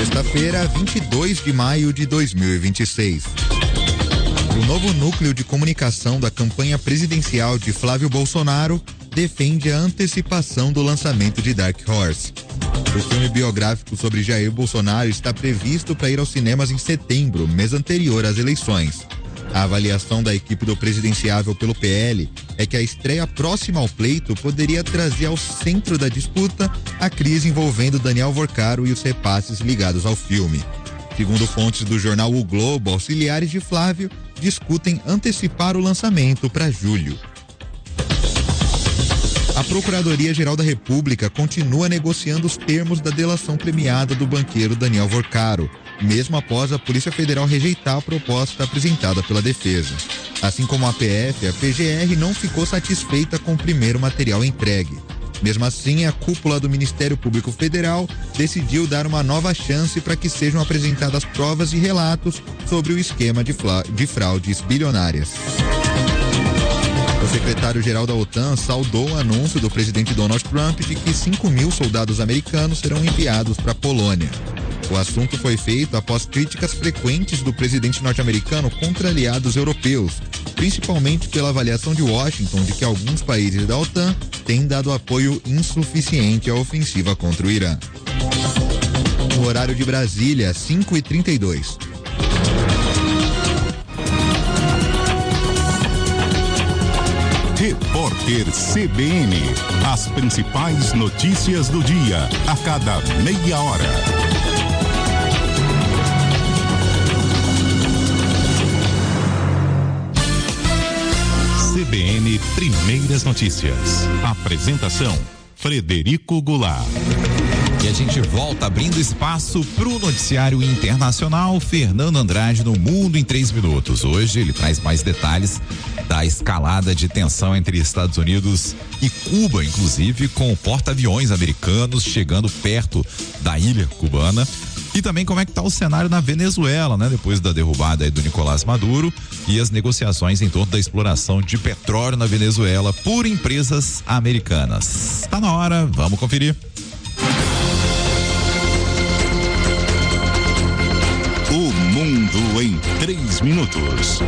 Sexta-feira, 22 de maio de 2026. O novo núcleo de comunicação da campanha presidencial de Flávio Bolsonaro defende a antecipação do lançamento de Dark Horse. O filme biográfico sobre Jair Bolsonaro está previsto para ir aos cinemas em setembro, mês anterior às eleições. A avaliação da equipe do presidenciável pelo PL é que a estreia próxima ao pleito poderia trazer ao centro da disputa a crise envolvendo Daniel Vorcaro e os repasses ligados ao filme. Segundo fontes do jornal O Globo, auxiliares de Flávio discutem antecipar o lançamento para julho. A Procuradoria-Geral da República continua negociando os termos da delação premiada do banqueiro Daniel Vorcaro, mesmo após a Polícia Federal rejeitar a proposta apresentada pela defesa. Assim como a PF, a PGR não ficou satisfeita com o primeiro material entregue. Mesmo assim, a cúpula do Ministério Público Federal decidiu dar uma nova chance para que sejam apresentadas provas e relatos sobre o esquema de fraudes bilionárias. O secretário-geral da OTAN saudou o anúncio do presidente Donald Trump de que 5.000 soldados americanos serão enviados para a Polônia. O assunto foi feito após críticas frequentes do presidente norte-americano contra aliados europeus, principalmente pela avaliação de Washington de que alguns países da OTAN têm dado apoio insuficiente à ofensiva contra o Irã. No horário de Brasília, 5h32. Repórter CBN. As principais notícias do dia, a cada meia hora. CBN Primeiras Notícias. Apresentação: Frederico Goulart. E a gente volta abrindo espaço para o noticiário internacional. Fernando Andrade no Mundo em 3 minutos. Hoje ele traz mais detalhes da escalada de tensão entre Estados Unidos e Cuba, inclusive com porta-aviões americanos chegando perto da ilha cubana. E também como é que tá o cenário na Venezuela, né? Depois da derrubada aí do Nicolás Maduro e as negociações em torno da exploração de petróleo na Venezuela por empresas americanas. Tá na hora, vamos conferir. O Mundo em 3 minutos.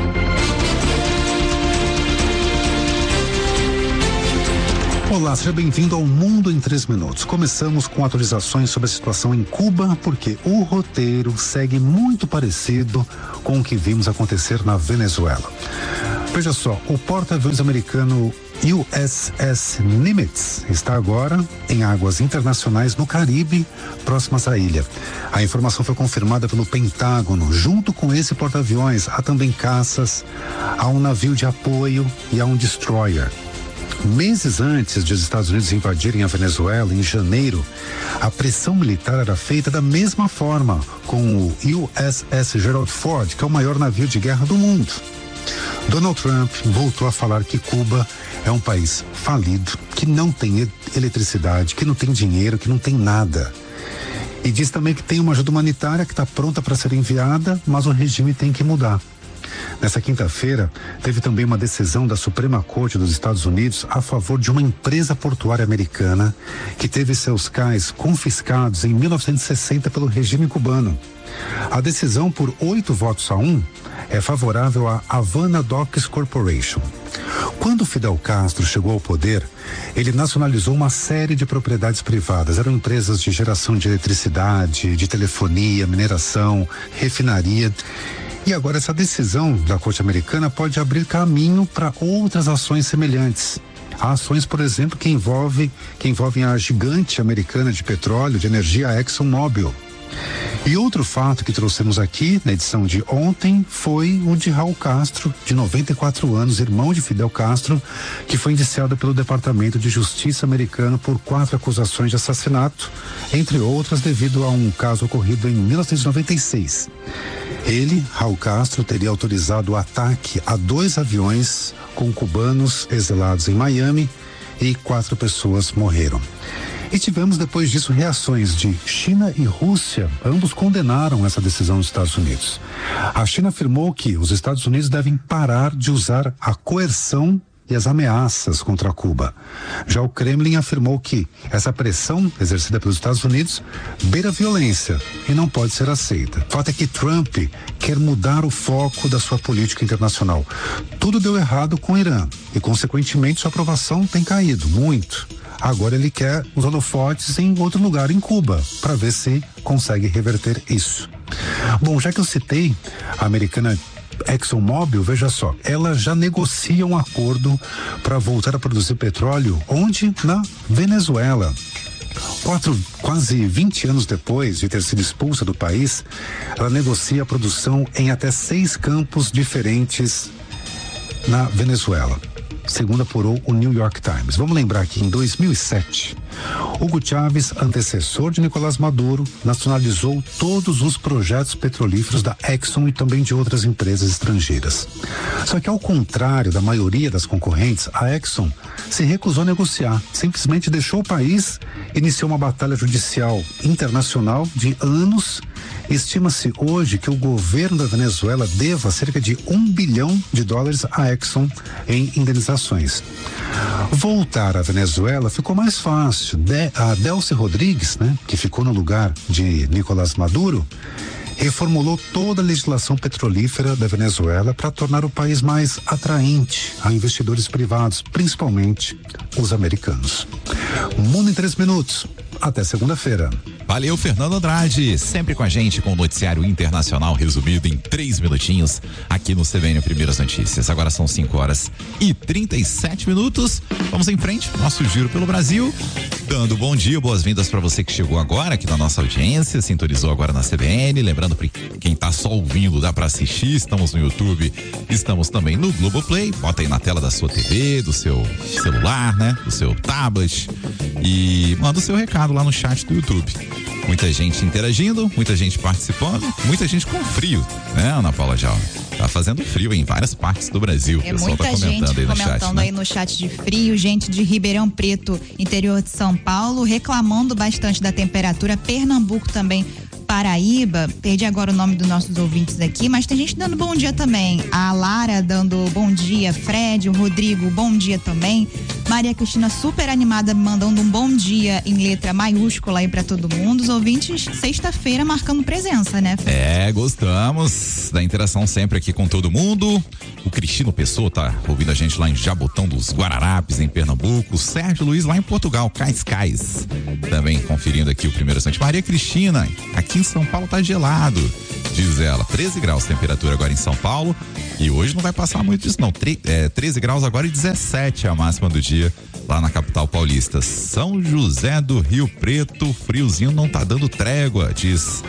Olá, seja bem-vindo ao Mundo em 3 minutos. Começamos com atualizações sobre a situação em Cuba, porque o roteiro segue muito parecido com o que vimos acontecer na Venezuela. Veja só, o porta-aviões americano USS Nimitz está agora em águas internacionais no Caribe, próximas à ilha. A informação foi confirmada pelo Pentágono. Junto com esse porta-aviões, há também caças, há um navio de apoio e há um destroyer. Meses antes de os Estados Unidos invadirem a Venezuela, em janeiro, a pressão militar era feita da mesma forma com o USS Gerald Ford, que é o maior navio de guerra do mundo. Donald Trump voltou a falar que Cuba é um país falido, que não tem eletricidade, que não tem dinheiro, que não tem nada. E diz também que tem uma ajuda humanitária que está pronta para ser enviada, mas o regime tem que mudar. Nessa quinta-feira, teve também uma decisão da Suprema Corte dos Estados Unidos a favor de uma empresa portuária americana que teve seus cais confiscados em 1960 pelo regime cubano. A decisão, por 8 votos a 1, é favorável à Havana Docks Corporation. Quando Fidel Castro chegou ao poder, ele nacionalizou uma série de propriedades privadas. Eram empresas de geração de eletricidade, de telefonia, mineração, refinaria. E agora essa decisão da Corte Americana pode abrir caminho para outras ações semelhantes. Há ações, por exemplo, que envolvem a gigante americana de petróleo, de energia, a ExxonMobil. E outro fato que trouxemos aqui na edição de ontem foi o de Raul Castro, de 94 anos, irmão de Fidel Castro, que foi indiciado pelo Departamento de Justiça americano por 4 acusações de assassinato, entre outras devido a um caso ocorrido em 1996. Ele, Raul Castro, teria autorizado o ataque a 2 aviões com cubanos exilados em Miami e 4 pessoas morreram. E tivemos depois disso reações de China e Rússia, ambos condenaram essa decisão dos Estados Unidos. A China afirmou que os Estados Unidos devem parar de usar a coerção e as ameaças contra Cuba. Já o Kremlin afirmou que essa pressão exercida pelos Estados Unidos beira violência e não pode ser aceita. O fato é que Trump quer mudar o foco da sua política internacional. Tudo deu errado com o Irã e, consequentemente, sua aprovação tem caído muito. Agora ele quer os holofotes em outro lugar, em Cuba, para ver se consegue reverter isso. Bom, já que eu citei a americana ExxonMobil, veja só, ela já negocia um acordo para voltar a produzir petróleo, onde? Na Venezuela. Quase 20 anos depois de ter sido expulsa do país, ela negocia a produção em até 6 campos diferentes na Venezuela, segundo apurou o New York Times. Vamos lembrar que em 2007, Hugo Chávez, antecessor de Nicolás Maduro, nacionalizou todos os projetos petrolíferos da Exxon e também de outras empresas estrangeiras. Só que, ao contrário da maioria das concorrentes, a Exxon se recusou a negociar, simplesmente deixou o país, iniciou uma batalha judicial internacional de anos. Estima-se hoje que o governo da Venezuela deva cerca de $1 bilhão à Exxon em indenizações. Voltar à Venezuela ficou mais fácil. A Delcy Rodrigues, que ficou no lugar de Nicolás Maduro, reformulou toda a legislação petrolífera da Venezuela para tornar o país mais atraente a investidores privados, principalmente os americanos. Mundo em 3 minutos. Até segunda-feira. Valeu, Fernando Andrade, sempre com a gente com o noticiário internacional resumido em 3 minutinhos aqui no CBN Primeiras Notícias. Agora são 5h37. Vamos em frente, nosso giro pelo Brasil, dando bom dia, boas-vindas para você que chegou agora aqui na nossa audiência, sintonizou agora na CBN, lembrando para quem tá só ouvindo, dá para assistir, estamos no YouTube, estamos também no Globoplay, bota aí na tela da sua TV, do seu celular, do seu tablet e manda o seu recado lá no chat do YouTube. Muita gente interagindo, muita gente participando, muita gente com frio, Ana Paula Jalma? Tá fazendo frio em várias partes do Brasil. O pessoal tá comentando aí no chat. Aí no chat de frio, gente de Ribeirão Preto, interior de São Paulo, reclamando bastante da temperatura. Pernambuco também, Paraíba, perdi agora o nome dos nossos ouvintes aqui, mas tem gente dando bom dia também. A Lara dando bom dia, Fred, o Rodrigo, bom dia também. Maria Cristina super animada, mandando um bom dia em letra maiúscula aí pra todo mundo. Os ouvintes, sexta-feira, marcando presença, né? Gostamos da interação sempre aqui com todo mundo. O Cristino Pessoa tá ouvindo a gente lá em Jabotão dos Guararapes, em Pernambuco. O Sérgio Luiz lá em Portugal, Cascais, também conferindo aqui o primeiro instante. Maria Cristina, aqui em São Paulo tá gelado, diz ela. 13 graus temperatura agora em São Paulo. E hoje não vai passar muito disso, não. 13 graus agora e 17 a máxima do dia lá na capital paulista. São José do Rio Preto, friozinho não tá dando trégua, diz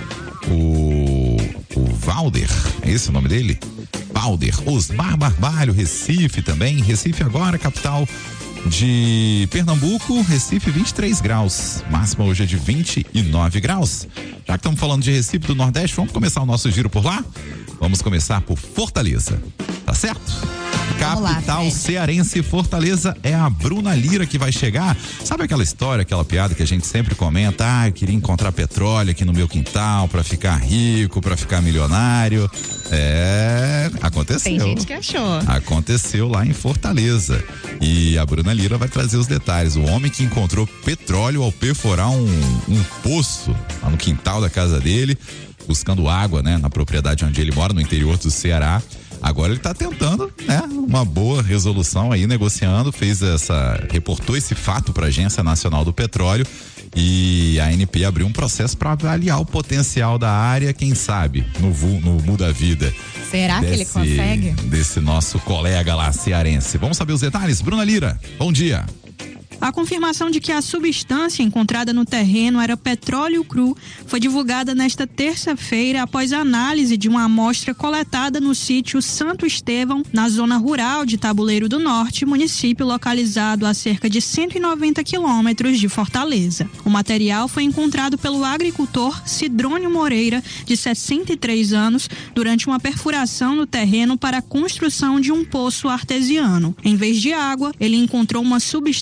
o Valder, é esse o nome dele? Valder. Osmar Barbalho, Recife também. Recife agora, capital de Pernambuco, Recife 23 graus, máxima hoje é de 29 graus. Já que estamos falando de Recife, do Nordeste, vamos começar o nosso giro por lá? Vamos começar por Fortaleza, tá certo? Capital cearense, Fortaleza, é a Bruna Lira que vai chegar. Sabe aquela história, aquela piada que a gente sempre comenta? Eu queria encontrar petróleo aqui no meu quintal pra ficar rico, pra ficar milionário. Aconteceu. Tem gente que achou. Aconteceu lá em Fortaleza. E a Bruna Lira vai trazer os detalhes. O homem que encontrou petróleo ao perfurar um poço lá no quintal da casa dele, buscando água, na propriedade onde ele mora, no interior do Ceará. Agora ele está tentando, uma boa resolução aí, negociando, reportou esse fato para a Agência Nacional do Petróleo e a ANP abriu um processo para avaliar o potencial da área, quem sabe, no Muda Vida. Será que ele consegue? Desse nosso colega lá cearense. Vamos saber os detalhes? Bruna Lira, bom dia. A confirmação de que a substância encontrada no terreno era petróleo cru foi divulgada nesta terça-feira após a análise de uma amostra coletada no sítio Santo Estevão, na zona rural de Tabuleiro do Norte, município localizado a cerca de 190 quilômetros de Fortaleza. O material foi encontrado pelo agricultor Cidrônio Moreira, de 63 anos, durante uma perfuração no terreno para a construção de um poço artesiano. Em vez de água, ele encontrou uma substância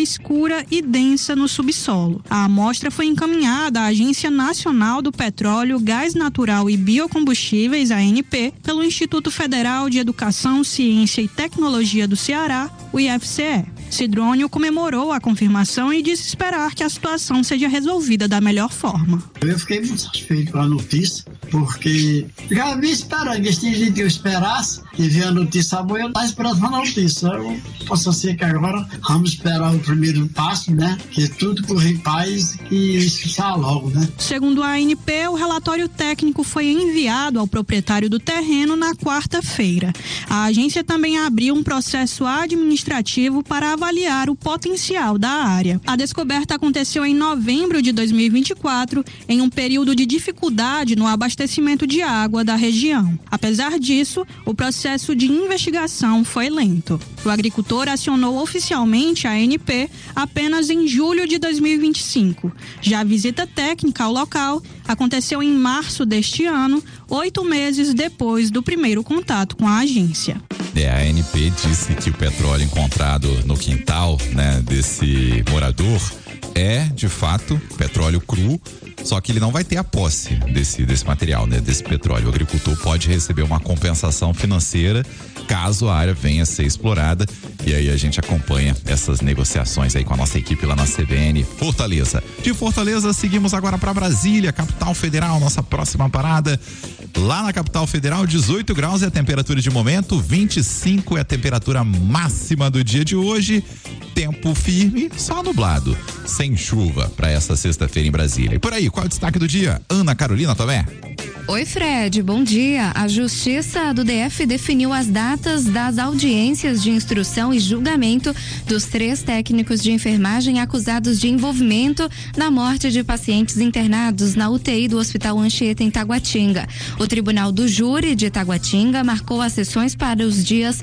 escura e densa no subsolo. A amostra foi encaminhada à Agência Nacional do Petróleo, Gás Natural e Biocombustíveis, ANP, pelo Instituto Federal de Educação, Ciência e Tecnologia do Ceará, o IFCE. Sidrônio comemorou a confirmação e disse esperar que a situação seja resolvida da melhor forma. Eu fiquei muito satisfeito com a notícia, porque já havia esperado, que gente eu esperasse e ver a notícia boa, eu estava esperando a notícia. Eu posso ser que agora vamos esperar o primeiro passo, né? Que tudo corra em paz e que isso saia logo, né? Segundo a ANP, o relatório técnico foi enviado ao proprietário do terreno na quarta-feira. A agência também abriu um processo administrativo para avaliar o potencial da área. A descoberta aconteceu em novembro de 2024, em um período de dificuldade no abastecimento de água da região. Apesar disso, o processo de investigação foi lento. O agricultor acionou oficialmente a ANP apenas em julho de 2025. Já a visita técnica ao local aconteceu em março deste ano, 8 meses depois do primeiro contato com a agência. A ANP disse que o petróleo encontrado no quintal, né, desse morador é, de fato, petróleo cru, só que ele não vai ter a posse desse material, né, desse petróleo. O agricultor pode receber uma compensação financeira caso a área venha a ser explorada, e aí a gente acompanha essas negociações aí com a nossa equipe lá na CBN Fortaleza. De Fortaleza, seguimos agora para Brasília, capital federal, nossa próxima parada. Lá na capital federal, 18 graus é a temperatura de momento, 25 é a temperatura máxima do dia de hoje. Tempo firme, só nublado, sem chuva para essa sexta-feira em Brasília. E por aí, qual é o destaque do dia? Ana Carolina Tomé. Oi, Fred, bom dia. A Justiça do DF definiu as datas das audiências de instrução e julgamento dos 3 técnicos de enfermagem acusados de envolvimento na morte de pacientes internados na UTI do Hospital Anchieta em Taguatinga. O Tribunal do Júri de Taguatinga marcou as sessões para os dias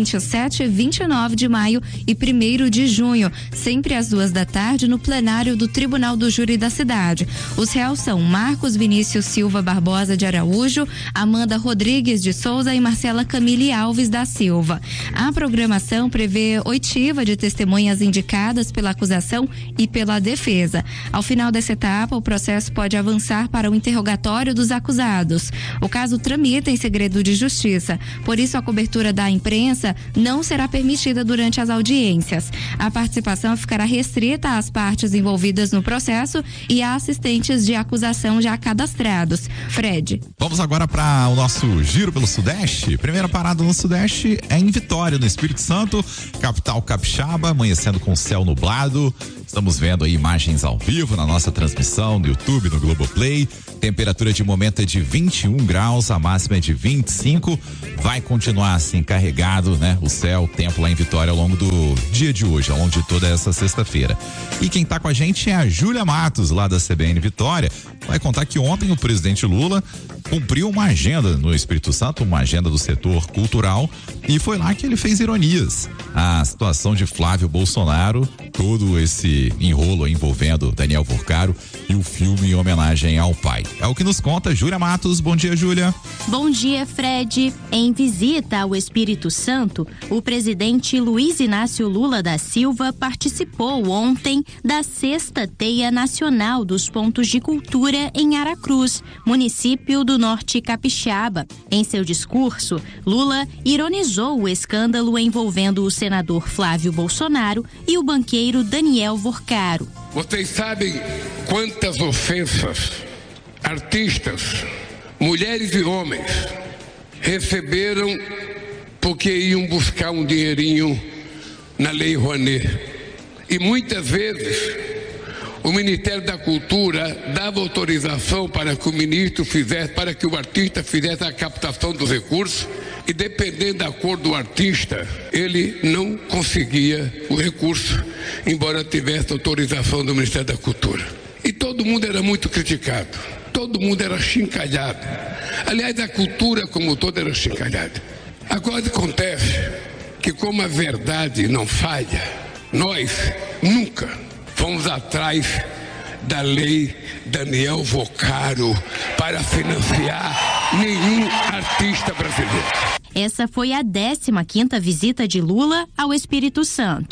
27 e 29 de maio e 1º de junho, sempre às 2 da tarde, no plenário do Tribunal do Júri da cidade. Os réus são Marcos Vinícius Silva Barbosa de Araújo, Amanda Rodrigues de Souza e Marcela Camille Alves da Silva. A programação prevê oitiva de testemunhas indicadas pela acusação e pela defesa. Ao final dessa etapa, o processo pode avançar para o interrogatório dos acusados. O caso tramita em segredo de justiça, por isso a cobertura da imprensa não será permitida durante as audiências. A participação ficará restrita às partes envolvidas no processo e a assistentes de acusação já cadastrados. Fred. Vamos agora para o nosso giro pelo Sudeste. Primeira parada no Sudeste é em Vitória, no Espírito Santo, capital capixaba, amanhecendo com céu nublado. Estamos vendo aí imagens ao vivo na nossa transmissão no YouTube, no Globoplay. Temperatura de momento é de 21 graus, a máxima é de 25. Vai continuar assim carregado, né? O céu, o tempo lá em Vitória ao longo do dia de hoje, ao longo de toda essa sexta-feira. E quem tá com a gente é a Júlia Matos, lá da CBN Vitória. Vai contar que ontem o presidente Lula cumpriu uma agenda no Espírito Santo, uma agenda do setor cultural, e foi lá que ele fez ironias. A situação de Flávio Bolsonaro, todo esse enrolo envolvendo Daniel Vorcaro e o filme em homenagem ao pai. É o que nos conta Júlia Matos. Bom dia, Júlia. Bom dia, Fred. Em visita ao Espírito Santo, o presidente Luiz Inácio Lula da Silva participou ontem da 6ª Teia Nacional dos Pontos de Cultura em Aracruz, município do Norte Capixaba. Em seu discurso, Lula ironizou o escândalo envolvendo o senador Flávio Bolsonaro e o banqueiro Daniel Vorcaro. Vocês sabem quantas ofensas artistas, mulheres e homens receberam porque iam buscar um dinheirinho na Lei Rouanet. E muitas vezes o Ministério da Cultura dava autorização para que o ministro fizesse, para que o artista fizesse a captação dos recursos, e dependendo da cor do artista, ele não conseguia o recurso, embora tivesse autorização do Ministério da Cultura. E todo mundo era muito criticado, todo mundo era chincalhado. Aliás, a cultura como toda era chincalhada. Agora acontece que, como a verdade não falha, nós nunca fomos atrás da lei Daniel Vorcaro para financiar nenhum artista brasileiro. Essa foi a 15ª visita de Lula ao Espírito Santo.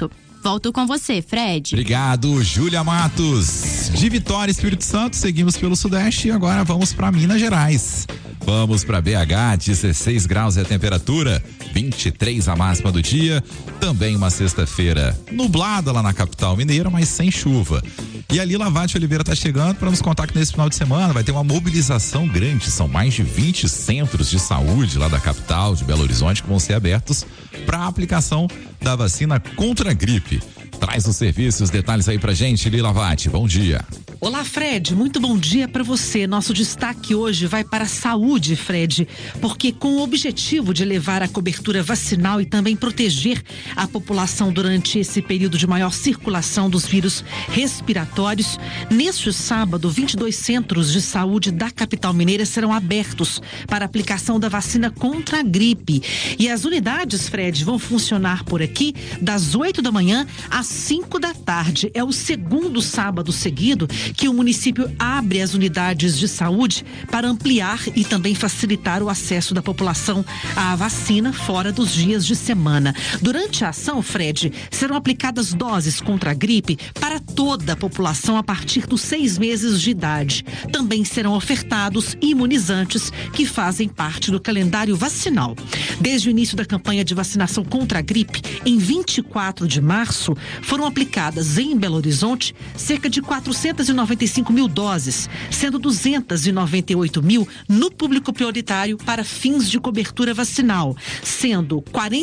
Volto com você, Fred. Obrigado, Júlia Matos. De Vitória, Espírito Santo, seguimos pelo Sudeste e agora vamos para Minas Gerais. Vamos para BH, 16 graus é a temperatura, 23 a máxima do dia. Também uma sexta-feira nublada lá na capital mineira, mas sem chuva. E a Lila Vatti Oliveira está chegando para nos contar que nesse final de semana vai ter uma mobilização grande. São mais de 20 centros de saúde lá da capital de Belo Horizonte que vão ser abertos para a aplicação da vacina contra a gripe. Traz os serviços, os detalhes aí pra gente, Lila Vatti. Bom dia. Olá, Fred, muito bom dia para você. Nosso destaque hoje vai para a saúde, Fred, porque com o objetivo de levar a cobertura vacinal e também proteger a população durante esse período de maior circulação dos vírus respiratórios, neste sábado, 22 centros de saúde da capital mineira serão abertos para a aplicação da vacina contra a gripe. E as unidades, Fred, vão funcionar por aqui das 8 da manhã às 5 da tarde. É o segundo sábado seguido que o município abre as unidades de saúde para ampliar e também facilitar o acesso da população à vacina fora dos dias de semana. Durante a ação, Fred, serão aplicadas doses contra a gripe para toda a população a partir dos 6 meses de idade. Também serão ofertados imunizantes que fazem parte do calendário vacinal. Desde o início da campanha de vacinação contra a gripe, em 24 de março, foram aplicadas em Belo Horizonte cerca de 495 mil doses, sendo 298 mil no público prioritário para fins de cobertura vacinal, sendo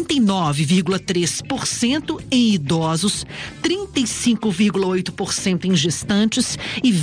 49,3% em idosos, 35,8% em gestantes e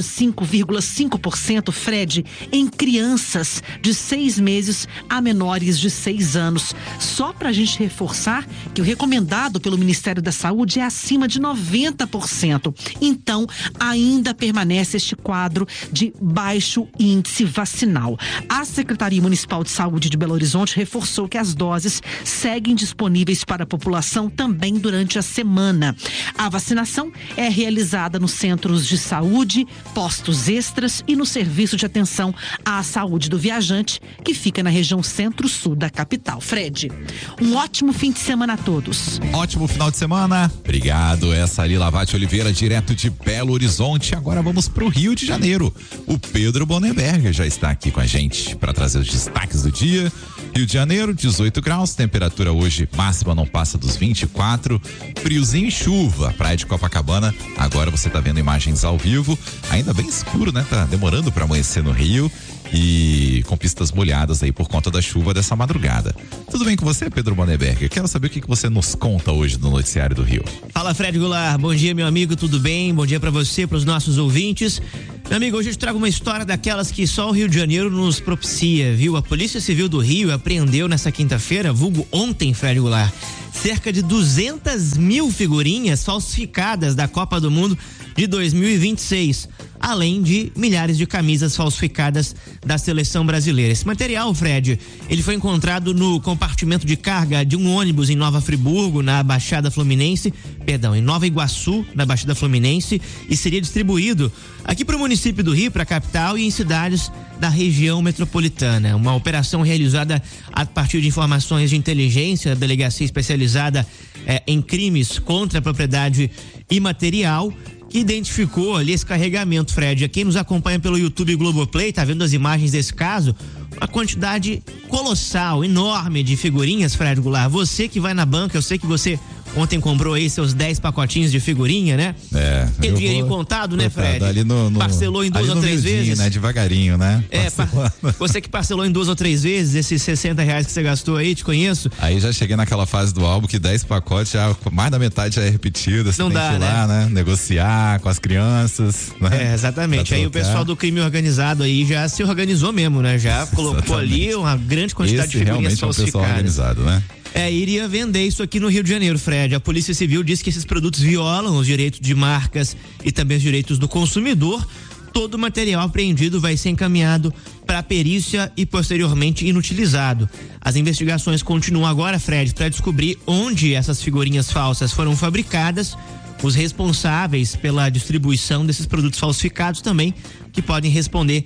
25,5%, Fred, em crianças de 6 meses a menores de 6 anos. Só para a gente reforçar que o recomendado pelo Ministério da Saúde é acima de 90%. Então, ainda permanece este quadro de baixo índice vacinal. A Secretaria Municipal de Saúde de Belo Horizonte reforçou que as doses seguem disponíveis para a população também durante a semana. A vacinação é realizada nos centros de saúde, postos extras e no serviço de atenção à saúde do viajante, que fica na região centro-sul da capital. Fred, um ótimo fim de semana a todos. Ótimo final de semana. Obrigado, essa Lila Vatti Oliveira, direto de Belo Horizonte. Agora vamos pro Rio de Janeiro. O Pedro Bonenberger já está aqui com a gente para trazer os destaques do dia. Rio de Janeiro, 18 graus, temperatura hoje máxima não passa dos 24, friozinho e chuva. Praia de Copacabana, agora você tá vendo imagens ao vivo, ainda bem escuro, né? Tá demorando para amanhecer no Rio e com pistas molhadas aí por conta da chuva dessa madrugada. Tudo bem com você, Pedro Bonenberger? Quero saber o que você nos conta hoje no Noticiário do Rio. Fala, Fred Goulart, bom dia, meu amigo, tudo bem? Bom dia para você, para os nossos ouvintes. Meu amigo, hoje eu te trago uma história daquelas que só o Rio de Janeiro nos propicia, viu? A Polícia Civil do Rio apreendeu nessa quinta-feira, vulgo ontem, Fred Goulart, cerca de 200 mil figurinhas falsificadas da Copa do Mundo de 2026, além de milhares de camisas falsificadas da seleção brasileira. Esse material, Fred, ele foi encontrado no compartimento de carga de um ônibus em Nova Friburgo, na Baixada Fluminense, em Nova Iguaçu, na Baixada Fluminense, e seria distribuído aqui para o município do Rio, para a capital e em cidades da região metropolitana. Uma operação realizada a partir de informações de inteligência da Delegacia Especializada em Crimes contra a Propriedade Imaterial, que identificou ali esse carregamento, Fred. Quem nos acompanha pelo YouTube Globoplay, tá vendo as imagens desse caso? Uma quantidade colossal, enorme de figurinhas, Fred Goulart. Você que vai na banca, eu sei que você ontem comprou aí seus 10 pacotinhos de figurinha, né? Tem dinheirinho contado, né, Fred? Ali parcelou em 2 ou 3 vezes. Né? Devagarinho, né? Você que parcelou em 2 ou 3 vezes, esses R$60 que você gastou aí, te conheço. Aí já cheguei naquela fase do álbum que 10 pacotes, já mais da metade já é repetida. Você não tem dá, que ir lá, né? Negociar com as crianças, né? Exatamente. Aí o pessoal do crime organizado aí já se organizou mesmo, né? Já colocou ali uma grande quantidade de figurinhas falsificadas. É um pessoal organizado, né? Iria vender isso aqui no Rio de Janeiro, Fred. A Polícia Civil diz que esses produtos violam os direitos de marcas e também os direitos do consumidor. Todo o material apreendido vai ser encaminhado para a perícia e posteriormente inutilizado. As investigações continuam agora, Fred, para descobrir onde essas figurinhas falsas foram fabricadas, os responsáveis pela distribuição desses produtos falsificados também, que podem responder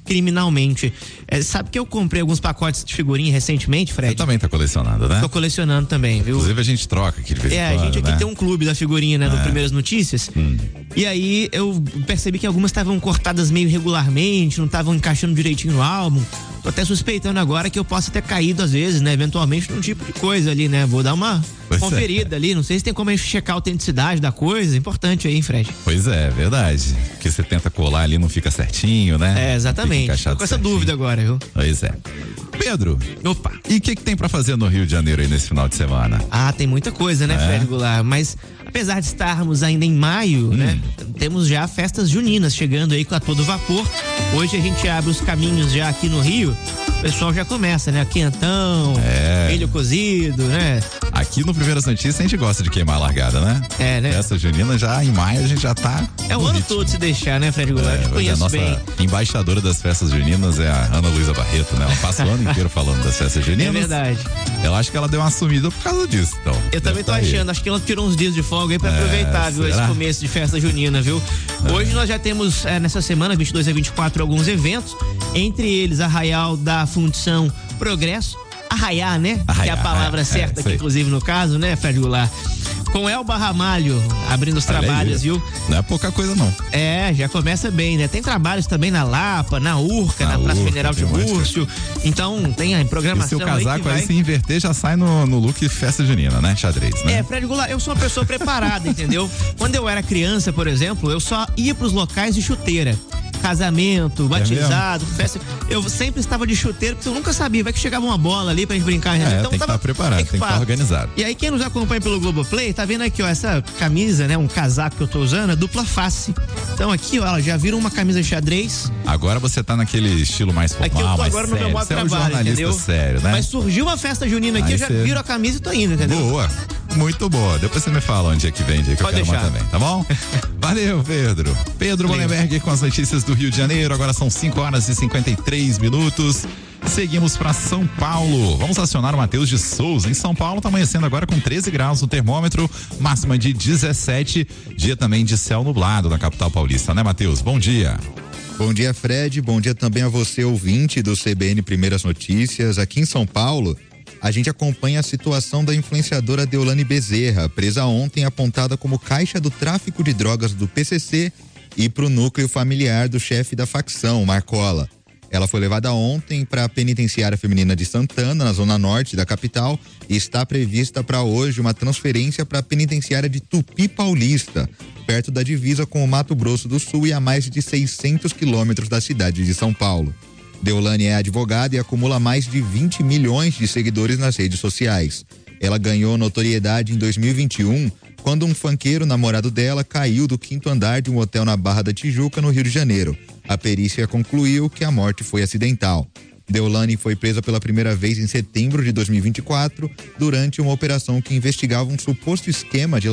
criminalmente. Sabe que eu comprei alguns pacotes de figurinha recentemente, Fred? Você também tá colecionando, né? Tô colecionando também, viu? Inclusive a gente troca aqui de vez em quando, a gente aqui né? tem um clube da figurinha, né? Do Primeiras Notícias. E aí eu percebi que algumas estavam cortadas meio irregularmente, não estavam encaixando direitinho no álbum. Tô até suspeitando agora que eu possa ter caído às vezes, né? Eventualmente num tipo de coisa ali, né? Vou dar uma conferida ali, não sei se tem como a gente checar a autenticidade da coisa, importante aí, hein, Fred? Pois é, verdade. Porque você tenta colar ali, não fica certinho, né? Exatamente. Tô com essa dúvida agora, viu? Pois é. Pedro. Opa. E o que tem pra fazer no Rio de Janeiro aí nesse final de semana? Tem muita coisa, né, Fred Goulart? Mas apesar de estarmos ainda em maio, né? Temos já festas juninas chegando aí com a todo vapor. Hoje a gente abre os caminhos já aqui no Rio. O pessoal já começa, né? Quentão, milho cozido, né? Aqui no Primeiras Notícias a gente gosta de queimar a largada, né? Né? Essa junina já em maio a gente já tá. O ano todo se deixar, né, Fred Goulart? Eu conheço a nossa bem. Embaixadora das festas juninas é a Ana Luísa Barreto, né? Ela passa o ano inteiro falando das festas juninas. É verdade. Eu acho que ela deu uma sumida por causa disso, então. Eu também tô achando, acho que ela tirou uns dias de folga aí pra aproveitar, viu? Esse começo de festa junina, viu? Hoje nós já temos, nessa semana, 22 a 24, alguns eventos, entre eles Arraial da Fundição Progresso, Arraiar, né? Que é a palavra certa aqui, inclusive no caso, né, Fred Goulart? Com Elba Ramalho abrindo os trabalhos, viu? Não é pouca coisa, não. Já começa bem, né? Tem trabalhos também na Lapa, na Urca, na Praça General de Búrcio. Então, tem a programação. E seu casaco aí, se inverter, já sai no look festa junina, né? Xadrez, né? Fred Goulart, eu sou uma pessoa preparada, entendeu? Quando eu era criança, por exemplo, eu só ia pros locais de chuteira. Casamento, batizado, festa. Eu sempre estava de chuteiro, porque eu nunca sabia. Vai que chegava uma bola ali pra gente brincar. Então, tem que estar preparado, tem que estar organizado. E aí, quem nos acompanha pelo Globoplay, tá vendo aqui, ó, essa camisa, né? Um casaco que eu tô usando, é dupla face. Então aqui, ó, ela já vira uma camisa xadrez. Agora você tá naquele estilo mais formal, aqui eu tô mais agora sério. no meu modo de trabalho, entendeu? Sério, né? Mas surgiu uma festa junina aqui, eu já viro a camisa e tô indo, entendeu? Boa, muito boa. Depois você me fala onde é que vende, que eu quero mais também, tá bom? Valeu, Pedro. Pedro Bolenberg com as notícias do Rio de Janeiro. Agora são 5 horas e 53 minutos. Seguimos para São Paulo. Vamos acionar o Matheus de Souza. Em São Paulo, tá amanhecendo agora com 13 graus no termômetro, máxima de 17. Dia também de céu nublado na capital paulista, né, Matheus? Bom dia. Bom dia, Fred. Bom dia também a você, ouvinte do CBN Primeiras Notícias. Aqui em São Paulo, a gente acompanha a situação da influenciadora Deolane Bezerra, presa ontem, apontada como caixa do tráfico de drogas do PCC e para o núcleo familiar do chefe da facção, Marcola. Ela foi levada ontem para a penitenciária feminina de Santana, na zona norte da capital, e está prevista para hoje uma transferência para a penitenciária de Tupi Paulista, perto da divisa com o Mato Grosso do Sul e a mais de 600 quilômetros da cidade de São Paulo. Deolane é advogada e acumula mais de 20 milhões de seguidores nas redes sociais. Ela ganhou notoriedade em 2021, quando um funkeiro namorado dela caiu do 5º andar de um hotel na Barra da Tijuca, no Rio de Janeiro. A perícia concluiu que a morte foi acidental. Deolane foi presa pela primeira vez em setembro de 2024, durante uma operação que investigava um suposto esquema de